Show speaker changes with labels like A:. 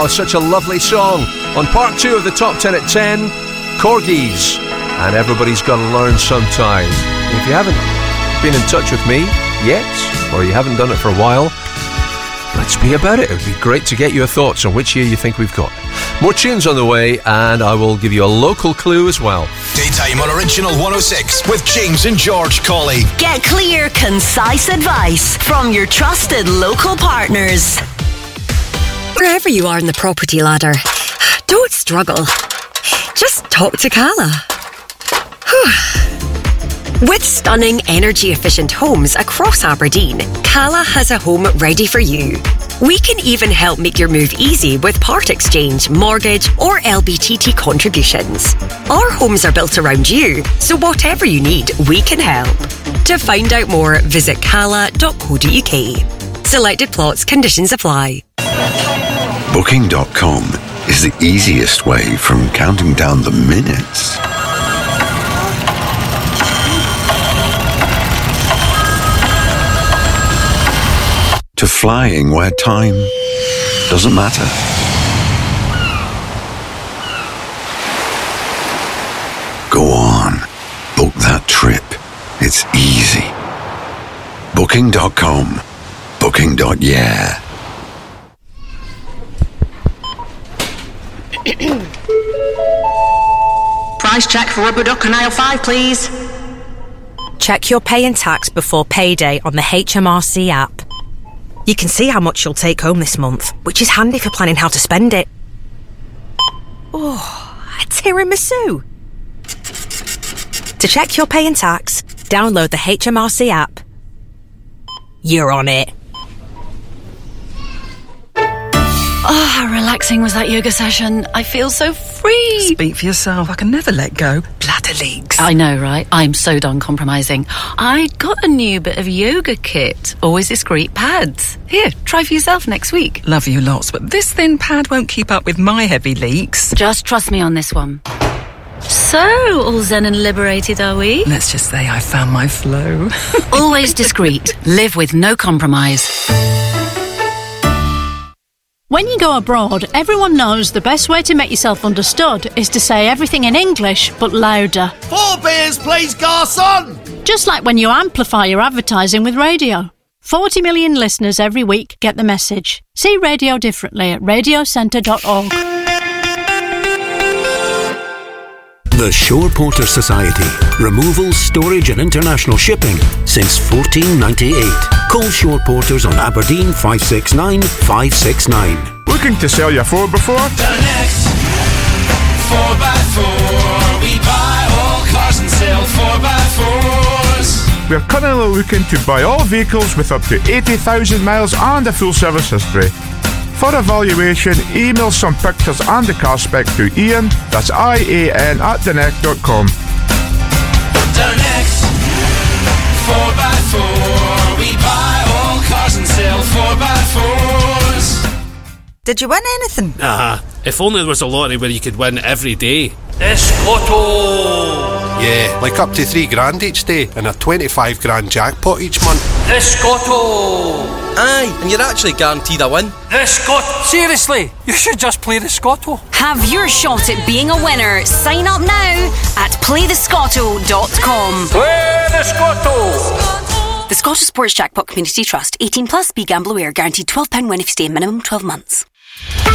A: Oh, such a lovely song. On part 2 of the Top 10 at 10, Corgis. And everybody's got to learn sometime. If you haven't been in touch with me yet, or you haven't done it for a while, let's be about it. It would be great to get your thoughts on which year you think we've got. More tunes on the way, and I will give you a local clue as well.
B: Daytime on Original 106 with James and George Colley.
C: Get clear, concise advice from your trusted local partners.
D: Wherever you are in the property ladder, don't struggle. Just talk to Cala. With stunning energy-efficient homes across Aberdeen, Cala has a home ready for you. We can even help make your move easy with part exchange, mortgage or LBTT contributions. Our homes are built around you, so whatever you need, we can help. To find out more, visit cala.co.uk. Selected plots, conditions apply.
E: Booking.com is the easiest way from counting down the minutes to flying where time doesn't matter. Go on, book that trip. It's easy. Booking.com. Booking.yeah.
F: Price check for rubber duck and aisle 5, please.
G: Check your pay and tax before payday on the HMRC app. You can see how much you'll take home this month, which is handy for planning how to spend it. Oh, a tiramisu. To check your pay and tax, download the HMRC app. You're on it.
H: Oh, how relaxing was that yoga session. I feel so free.
I: Speak for yourself. I can never let go. Bladder leaks.
H: I know, right? I'm so done compromising. I got a new bit of yoga kit. Always discreet pads. Here, try for yourself next week.
I: Love you lots, but this thin pad won't keep up with my heavy leaks.
H: Just trust me on this one. So, all zen and liberated, are we?
I: Let's just say I found my flow.
H: Always discreet. Live with no compromise.
J: When you go abroad, everyone knows the best way to make yourself understood is to say everything in English, but louder.
K: 4 beers, please, garçon!
J: Just like when you amplify your advertising with radio. 40 million listeners every week get the message. See radio differently at radiocentre.org.
L: The Shore Porter Society. Removal, storage and international shipping since 1498. Call Shore Porters on Aberdeen 569 569.
M: Looking to sell your 4x4?
N: Next 4x4. We buy all cars and sell 4x4s.
M: We're currently looking to buy all vehicles with up to 80,000 miles and a full service history. For evaluation, email some pictures and the car spec to Ian, that's IAN @theneck.com.
N: Next 4x4. We buy all cars and sell 4x4s.
O: Did you win anything?
P: If only there was a lottery where you could win every day. Escoto!
Q: Yeah, like up to $3,000 each day and a 25 grand jackpot each month.
P: Escoto!
R: Aye, and you're actually guaranteed a win.
P: Escoto! Seriously, you should just play the Scotto.
C: Have your shot at being a winner. Sign up now at playthescotto.com.
P: Play the Scotto!
C: The Scottish Sports Jackpot Community Trust. 18 plus. Be gamble aware. Guaranteed £12 win if you stay minimum 12 months.